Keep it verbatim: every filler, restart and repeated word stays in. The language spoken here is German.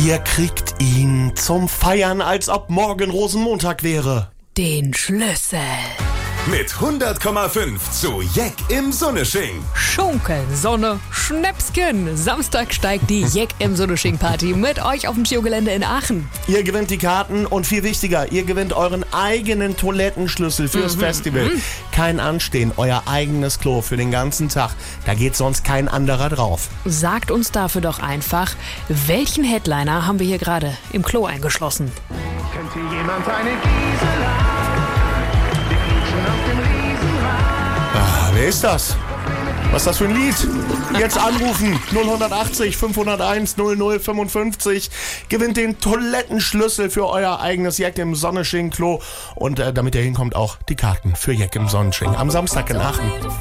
Ihr kriegt ihn zum Feiern, als ob morgen Rosenmontag wäre. Den Schlüssel. Mit hundert Komma fünf zu Jeck im Sonnesching. Schunkeln, Sonne, Schnäpschen. Samstag steigt die Jeck im Sonnesching-Party mit euch auf dem Skigelände in Aachen. Ihr gewinnt die Karten und viel wichtiger, ihr gewinnt euren eigenen Toilettenschlüssel fürs mhm. Festival. Mhm. Kein Anstehen, euer eigenes Klo für den ganzen Tag. Da geht sonst kein anderer drauf. Sagt uns dafür doch einfach, welchen Headliner haben wir hier gerade im Klo eingeschlossen? Könnte jemand eine Gisela? Ah, wer ist das? Was ist das für ein Lied? Jetzt anrufen. null achtzig, fünfhunderteins, null null fünfundfünfzig. Gewinnt den Toilettenschlüssel für euer eigenes Jeck im Sonnesching-Klo. Und äh, damit ihr hinkommt, auch die Karten für Jeck im Sonnensching am Samstag in Aachen.